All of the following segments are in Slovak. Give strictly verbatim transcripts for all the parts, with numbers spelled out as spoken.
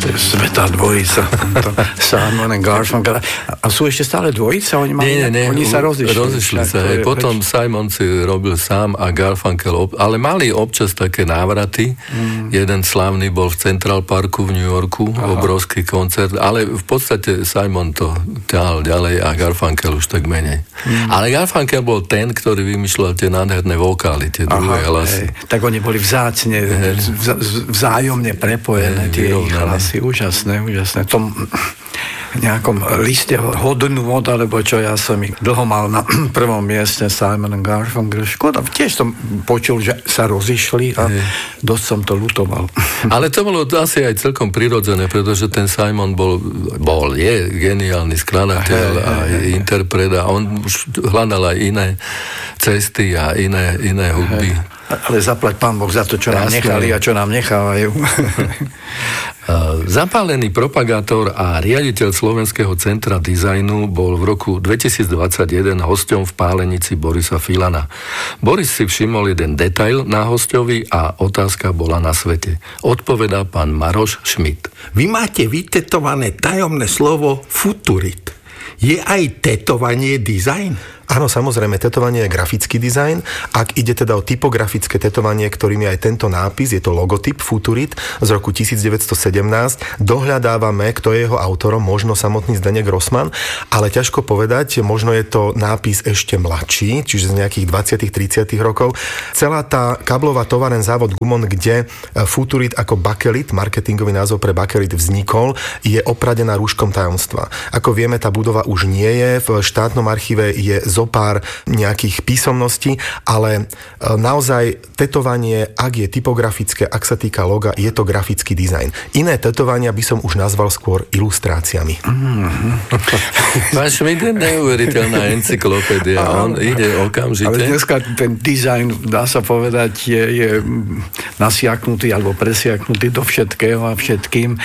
To je svätá dvojica. Simon and Garfunkel. A sú ešte stále dvojica? Oni, mali, nie, nie, oni sa rozišli. Rozišli sa. Je, potom preč... Simon si robil sám a Garfunkel, ale mali občas také návraty. Mm. Jeden slávny bol v Central Parku v New Yorku, aha, obrovský koncert, ale v podstate Simon to ťahal ďalej a Garfunkel už tak menej. Mm. Ale Garfunkel bol ten, ktorý vymýšľal tie nádherné vokály, tie druhé hlasy. Tak oni boli vzácne, vz, vzájomne prepojené, tie ich hlasy. Úžasné, úžasné. Tom nejakom liste hodnôt, alebo čo, ja som ich dlho mal na prvom mieste Simon and Garfunkel. Škoda, tiež som počul, že sa rozišli a dosť som to ľutoval. Ale to bolo asi aj celkom prirodzené, pretože ten Simon bol, bol je geniálny skladateľ a interpret a on už hľadal aj iné cesty a iné, iné hudby. Ale zaplať Pán Boh za to, čo nám nechali a čo nám nechávajú. Zapálený propagátor a riaditeľ Slovenského centra dizajnu bol v roku dvetisícdvadsaťjeden hosťom v Pálenici Borisa Filana. Boris si všimol jeden detail na hosťovi a otázka bola na svete. Odpovedá pán Maroš Schmidt. Vy máte vytetované tajomné slovo futurit. Je aj tetovanie dizajn? Áno, samozrejme, tetovanie je grafický dizajn. Ak ide teda o typografické tetovanie, ktorým je aj tento nápis, je to logotyp Futurit z roku devätnásťstosedemnásť. Dohľadávame, kto je jeho autorom, možno samotný Zdeněk Rossmann, ale ťažko povedať, možno je to nápis ešte mladší, čiže z nejakých dvadsiatych tridsiatych rokov. Celá tá kablová továren závod Gumon, kde Futurit ako bakelit, marketingový názov pre bakelit vznikol, je opradená rúškom tajomstva. Ako vieme, tá budova už nie je, v štátnom archíve je zo pár nejakých písomností, ale naozaj tetovanie, ak je typografické, ak sa týka loga, je to grafický dizajn. Iné tetovania by som už nazval skôr ilustráciami. Mm-hmm. Pán Schmidt je neuveriteľná encyklopédia. On ide okamžite. Ale dneska ten dizajn, dá sa povedať, je, je nasiaknutý alebo presiaknutý do všetkého a všetkým.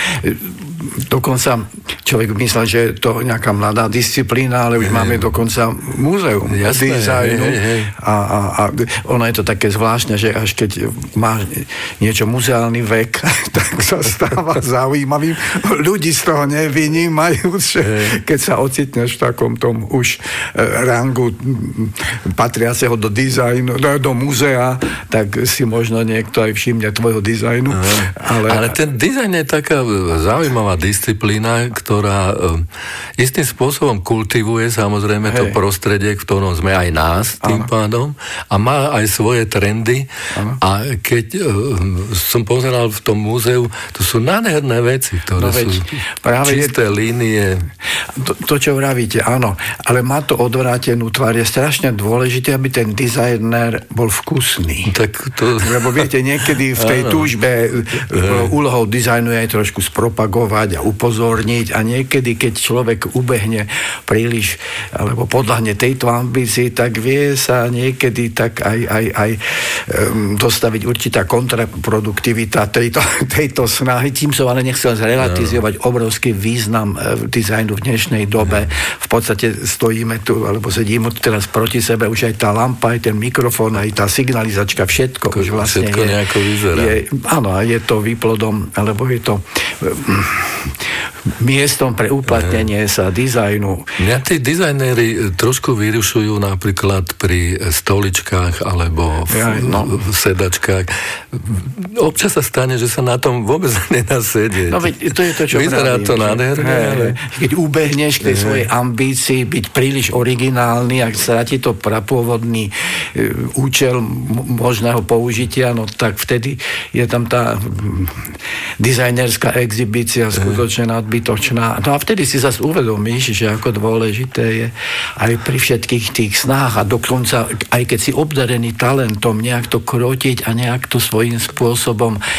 Dokonca človek myslel, že je to nejaká mladá disciplína, ale už hej. máme dokonca múzeum Jasné, dizajnu. Hej, hej. A, a, a ono je to také zvláštne, že až keď máš niečo muzeálny vek, tak sa stáva zaujímavým. Ľudí z toho nevynímajú, že keď sa ocitneš v takom tom už rangu patriaceho do dizajnu, do, do múzea, tak si možno niekto aj všimne tvojho dizajnu. Ale, ale ten dizajn je taká zaujímavá disciplína, ktorá um, istým spôsobom kultivuje samozrejme Hej. to prostredie, v ktorom sme aj nás tým ano. pádom a má aj svoje trendy ano. a keď um, som pozeral v tom múzeu, to sú nádherné veci, ktoré no veď, sú práve čisté je, línie. To, to, čo vravíte, áno, ale má to odvrátenú tvár. Je strašne dôležité, aby ten dizajner bol vkusný. Tak to... Lebo viete, niekedy v tej túžbe úlohou dizajnu je trošku spropagovať a upozorniť a niekedy, keď človek ubehne príliš alebo podľahne tejto ambícii, tak vie sa niekedy tak aj, aj, aj um, dostaviť určitá kontraproduktivita tejto, tejto snahy. Tým som ale nechcel zrelatizovať obrovský význam uh, dizajnu v dnešnej dobe. V podstate stojíme tu, alebo sedíme tu teraz proti sebe, už aj tá lampa, aj ten mikrofón, aj tá signalizačka, všetko už vlastne všetko je, nejako vyzerá. Je, áno, a je to výplodom, alebo je to um, miestom pre uplatnenie sa dizajnu. Mňa tí dizajnéri trošku vyrušujú napríklad pri stoličkách alebo v, ja, no. v sedačkách. Občas sa stane, že sa na tom vôbec nedá sedieť. No veď to je to, čo vyzerá to nádherne. Ale... Keď ubehneš k tej svojej ambícii byť príliš originálny a stratí to prapôvodný účel možného použitia, no tak vtedy je tam tá dizajnerská exhibícia skutočne nadbytočná. No a vtedy si zase uvedomíš, že ako dôležité je aj pri všetkých tých snách a dokonca, aj keď si obdarený talentom, nejak to krotiť a nejak to svojím spôsobom e,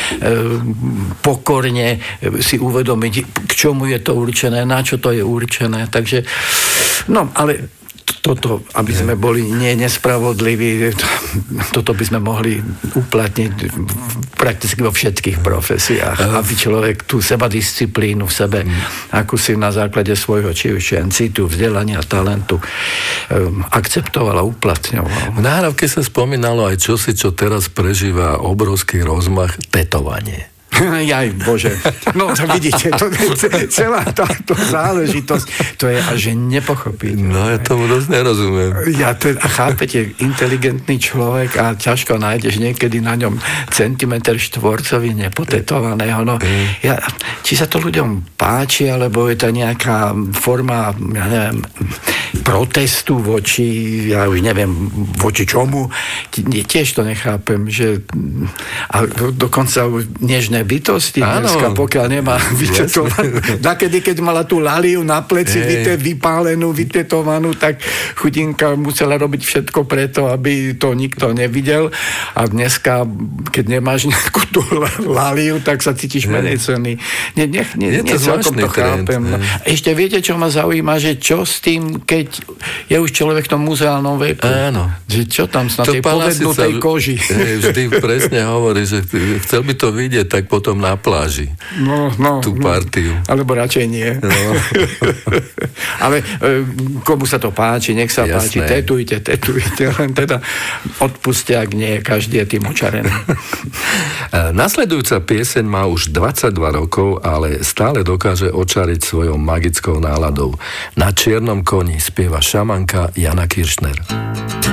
pokorne si uvedomiť, k čomu je to určené, na čo to je určené. Takže, no, ale toto, aby sme boli nie nespravodliví, toto by sme mohli uplatniť prakticky vo všetkých profesiách. Aby človek tú sebadisciplínu v sebe, akú si na základe svojho či už citu, vzdelania, talentu um, akceptoval a uplatňoval. V nahrávke sa spomínalo aj čosi, čo teraz prežíva obrovský rozmach, tetovanie. Jaj, bože. No, to vidíte, to je celá táto záležitosť, to je až nepochopiteľné. No, ja tomu dosť nerozumiem. Ja to, a chápete, inteligentný človek a ťažko nájdeš niekedy na ňom centimeter štvorcový nepotetovaného. No, ja, či sa to ľuďom páči, alebo je to nejaká forma, ja neviem, protestu voči, ja už neviem, voči čomu, tiež to nechápem, že a dokonca nežné bytosti dneska, pokiaľ nemá vytetovanú. Nakedy, keď mala tú laliu na pleci vyte, vypálenú, vytetovanú, tak chudinka musela robiť všetko preto, aby to nikto nevidel. A dneska, keď nemáš nejakú tú laliu, tak sa cítiš menej cenný. Nie, nie, nie, je to zvláštny trend. No. Ešte viete, čo ma zaujíma, že čo s tým, keď je už človek v tom muzeálnom veku? Áno. Že čo tam na tej povednutej koži? Vždy presne hovorí, že chcel by to vidieť, tak potom na pláži. No, no. Tú partiu. No, alebo radšej nie. No. Ale komu sa to páči, nech sa Jasné. páči, tetujte, tetujte, len teda odpuste, ak nie, každý je tým očarený. Nasledujúca pieseň má už dvadsaťdva rokov, ale stále dokáže očariť svojou magickou náladou. Na čiernom koni spieva šamanka Jana Kiršner.